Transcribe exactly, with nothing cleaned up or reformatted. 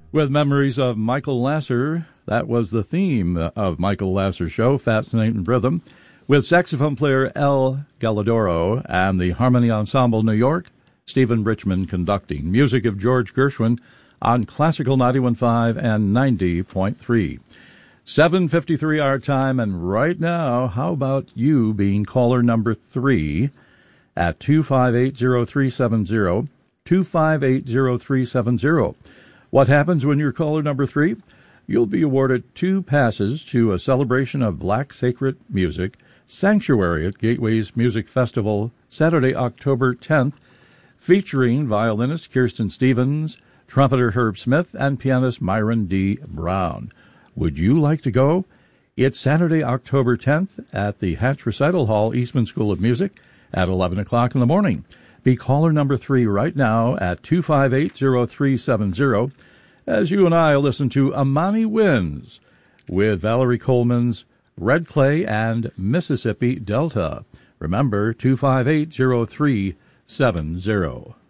With memories of Michael Lasser, that was the theme of Michael Lasser's show, Fascinating Rhythm, with saxophone player El Galladoro and the Harmony Ensemble New York, Stephen Richmond conducting. Music of George Gershwin on Classical ninety-one point five and ninety point three. seven fifty-three our time, and right now, how about you being caller number three at two five eight zero three seven zero, two five eight zero three seven zero. What happens when you're caller number three? You'll be awarded two passes to a celebration of Black Sacred Music, Sanctuary at Gateways Music Festival, Saturday, October tenth, featuring violinist Kirsten Stevens, trumpeter Herb Smith, and pianist Myron D. Brown. Would you like to go? It's Saturday, October tenth at the Hatch Recital Hall, Eastman School of Music at eleven o'clock in the morning. Be caller number three right now at two five eight zero three seven zero as you and I listen to Amani Wins with Valerie Coleman's Red Clay and Mississippi Delta. Remember, two five eight zero three seven zero.